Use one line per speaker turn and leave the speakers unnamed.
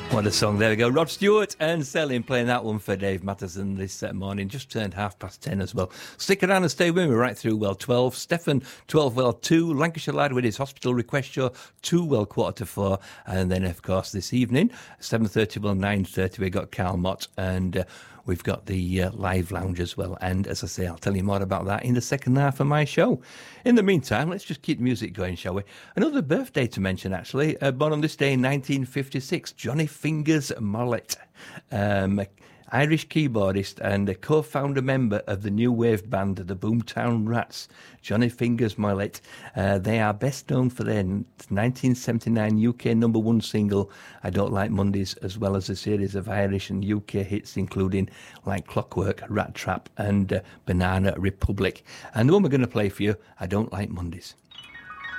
What a song. There we go. Rod Stewart and Selin playing that one for Dave Matheson this morning. Just turned 10:30 as well. Stick around and stay with me right through 12. Stefan, 2. Lancashire Lad with his hospital request show, 2, 4:45. And then, of course, this evening, 7:30, 9:30, we got Carl Mott and we've got the live lounge as well. And as I say, I'll tell you more about that in the second half of my show. In the meantime, let's just keep the music going, shall we? Another birthday to mention, actually. Born on this day in 1956, Johnny Fingers Mollett. Irish keyboardist and a co-founder member of the new wave band, the Boomtown Rats, Johnny Fingers Mollett. They are best known for their 1979 UK number one single, I Don't Like Mondays, as well as a series of Irish and UK hits, including Like Clockwork, Rat Trap, and Banana Republic. And the one we're going to play for you, I Don't Like Mondays.